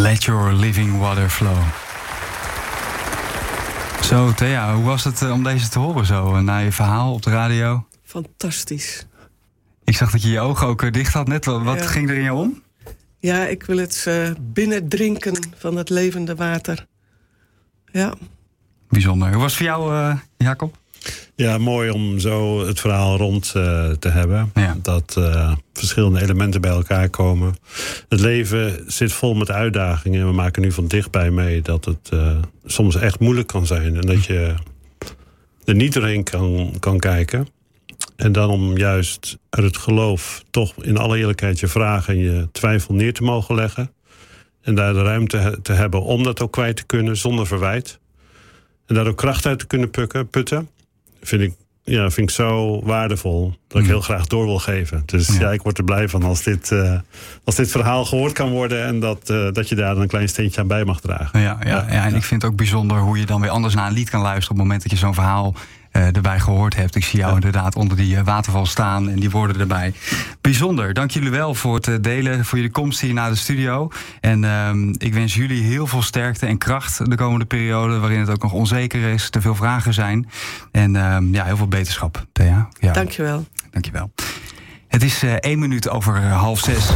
Let your living water flow. Zo, Thea, hoe was het om deze te horen zo, na je verhaal op de radio? Fantastisch. Ik zag dat je je ogen ook dicht had net. Wat ging er in je om? Ja, ik wil het binnendrinken van het levende water. Ja. Bijzonder. Hoe was het voor jou, Jacob? Ja, mooi om zo het verhaal rond te hebben. Ja. Dat verschillende elementen bij elkaar komen. Het leven zit vol met uitdagingen. We maken nu van dichtbij mee dat het soms echt moeilijk kan zijn. En dat je er niet doorheen kan kijken. En dan om juist uit het geloof toch in alle eerlijkheid je vragen en je twijfel neer te mogen leggen. En daar de ruimte te hebben om dat ook kwijt te kunnen zonder verwijt. En daar ook kracht uit te kunnen putten. Vind ik zo waardevol dat ik heel graag door wil geven. Dus ik word er blij van als dit verhaal gehoord kan worden en dat je daar een klein steentje aan bij mag dragen. Ja, en ik vind het ook bijzonder hoe je dan weer anders naar een lied kan luisteren op het moment dat je zo'n verhaal erbij gehoord hebt. Ik zie jou inderdaad onder die waterval staan en die woorden erbij. Bijzonder. Dank jullie wel voor het delen, voor jullie komst hier naar de studio. En ik wens jullie heel veel sterkte en kracht de komende periode, waarin het ook nog onzeker is, te veel vragen zijn. En heel veel beterschap, Thea. Ja. Dankjewel. Dankjewel. Het is 1 minuut over 5:30.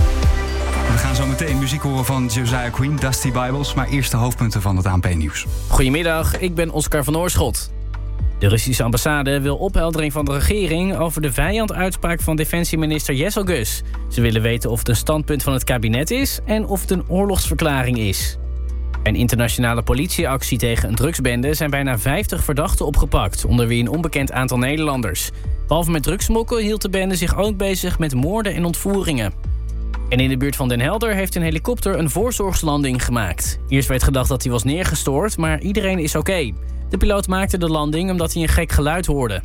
We gaan zo meteen muziek horen van Josiah Queen, Dusty Bibles, maar eerst de hoofdpunten van het ANP-nieuws. Goedemiddag, ik ben Oscar van Oorschot. De Russische ambassade wil opheldering van de regering over de vijanduitspraak van defensieminister Jessel Gus. Ze willen weten of het een standpunt van het kabinet is en of het een oorlogsverklaring is. Bij een internationale politieactie tegen een drugsbende zijn bijna 50 verdachten opgepakt, onder wie een onbekend aantal Nederlanders. Behalve met drugsmokkel hield de bende zich ook bezig met moorden en ontvoeringen. En in de buurt van Den Helder heeft een helikopter een voorzorgslanding gemaakt. Eerst werd gedacht dat hij was neergestort, maar iedereen is oké. De piloot maakte de landing omdat hij een gek geluid hoorde.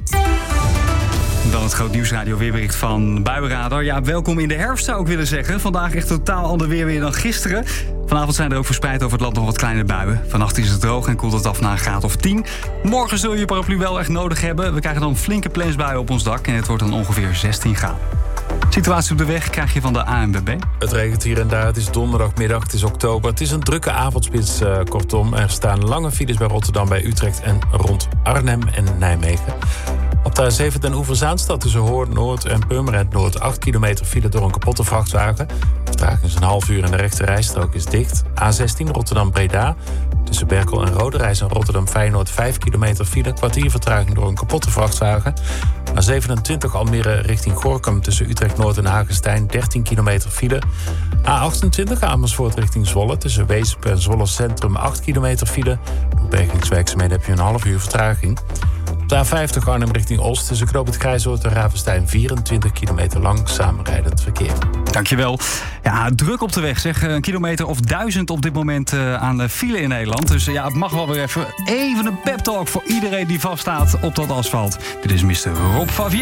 Dan het Groot Nieuwsradio weerbericht van Buienradar. Ja, welkom in de herfst zou ik willen zeggen. Vandaag echt totaal ander weer dan gisteren. Vanavond zijn er ook verspreid over het land nog wat kleine buien. Vannacht is het droog en koelt het af naar een graad of 10. Morgen zul je je paraplu wel echt nodig hebben. We krijgen dan flinke plensbuien op ons dak en het wordt dan ongeveer 16 graden. Situatie op de weg krijg je van de ANWB. Het regent hier en daar. Het is donderdagmiddag, het is oktober. Het is een drukke avondspits, kortom. Er staan lange files bij Rotterdam, bij Utrecht en rond Arnhem en Nijmegen. Op de A7 Den Oever-Zaanstad tussen Hoorn Noord en Purmerend Noord 8 kilometer file door een kapotte vrachtwagen. Vertraging is een half uur en de rechte rijstrook is dicht. A16 Rotterdam-Breda tussen Berkel en Roderijs en Rotterdam-Feyenoord 5 kilometer file. Kwartier vertraging door een kapotte vrachtwagen. A27 Almere richting Gorinchem tussen Utrecht-Noord en Hagestein 13 kilometer file. A28 Amersfoort richting Zwolle tussen Weesp en Zwolle Centrum 8 kilometer file. Door bergingswerkzaamheden heb je een half uur vertraging. Op de A50 Arnhem richting Oost tussen Knoop het Grijzoord en Ravenstein 24 kilometer lang samenrijdend verkeer. Dankjewel. Ja, druk op de weg zeg. Een kilometer of 1000 op dit moment aan de file in Nederland. Dus het mag wel weer even een pep talk voor iedereen die vaststaat op dat asfalt. Dit is Mr. Rob Favier.